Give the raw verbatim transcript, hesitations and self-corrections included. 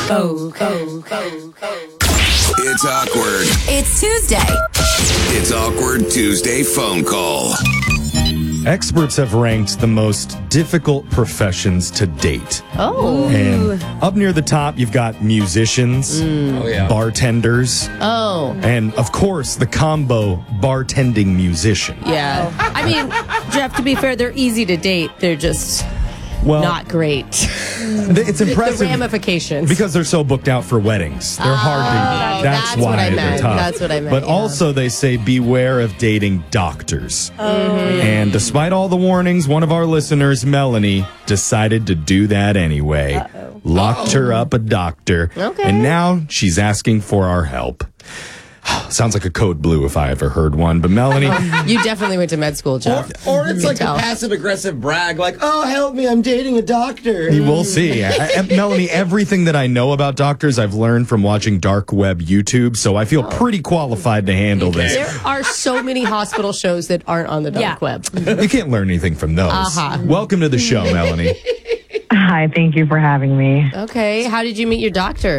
Code, code, code, code. It's awkward. It's Tuesday. It's Awkward Tuesday phone call. Experts have ranked the most difficult professions to date. Oh. And up near the top, you've got musicians, Oh, yeah. bartenders, Oh. and of course, the combo bartending musician. Yeah. I mean, Jeff, to be fair, they're easy to date. They're just Well, not great. it's The impressive ramifications. because they're so booked out for weddings. They're hard to. That's, that's why what I they're meant. tough. That's what I meant, But yeah. also, they say beware of dating doctors. And despite all the warnings, one of our listeners, Melanie, decided to do that anyway. Uh-oh. Locked her up a doctor. Okay. And now she's asking for our help. Sounds like a code blue if I ever heard one. But Melanie, You definitely went to med school, Or, Jeff. or it's You like can a tell. passive-aggressive brag, like, oh, help me, I'm dating a doctor. you will see. I, I, Melanie, everything that I know about doctors, I've learned from watching dark web YouTube, so I feel pretty qualified to handle this. There are so many hospital shows that aren't on the dark Yeah. web. You can't learn anything from those. Uh-huh. Welcome to the show, Melanie. Hi, thank you for having me. Okay. How did you meet your doctor?